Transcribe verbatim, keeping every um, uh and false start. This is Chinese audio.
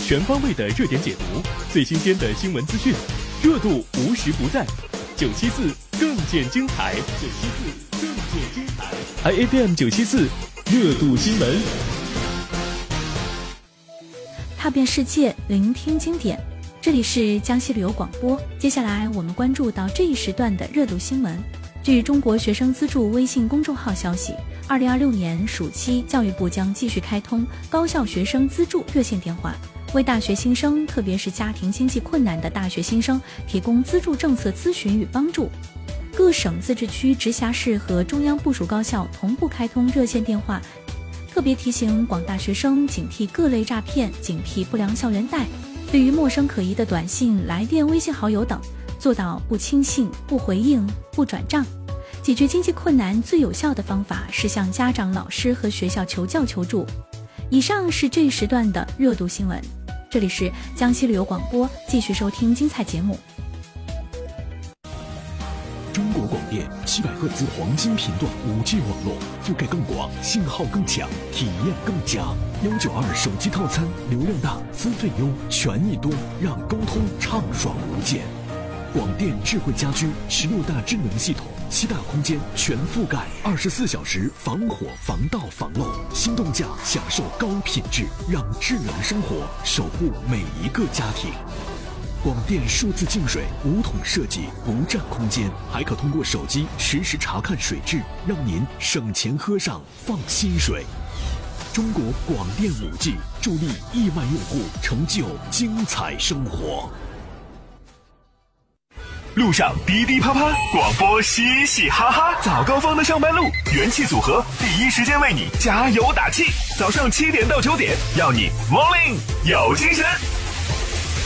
全方位的热点解读，最新鲜的新闻资讯，热度无时不在。九七四更见精彩，九七四更见精彩。I F M 九七四热度新闻， 踏遍世界，聆听经典。这里是江西旅游广播。接下来我们关注到这一时段的热度新闻。据中国学生资助微信公众号消息，二零二六年暑期，教育部将继续开通高校学生资助热线电话，为大学新生，特别是家庭经济困难的大学新生提供资助政策咨询与帮助。各省、自治区、直辖市和中央部属高校同步开通热线电话，特别提醒广大学生警惕各类诈骗，警惕不良校园贷。对于陌生可疑的短信、来电、微信好友等，做到不轻信、不回应、不转账。解决经济困难最有效的方法是向家长、老师和学校求教求助。以上是这一时段的热度新闻，这里是江西旅游广播，继续收听精彩节目。 中国广电七百赫兹黄金频段 五 G 网络，覆盖更广，信号更强，体验更佳。一九二手机套餐，流量大，资费优，权益多，让沟通畅爽无间。广电智慧家居十六大智能系统，七大空间全覆盖，二十四小时防火防盗防漏，心动价享受高品质，让智能生活守护每一个家庭。广电数字净水无桶设计，不占空间，还可通过手机实时查看水质，让您省钱喝上放心水。中国广电 五 G 助力亿万用户成就精彩生活。 路上滴滴啪啪，广播嘻嘻哈哈，早高峰的上班路，元气组合第一时间为你加油打气。早上七点到九点，要你 morning 有精神。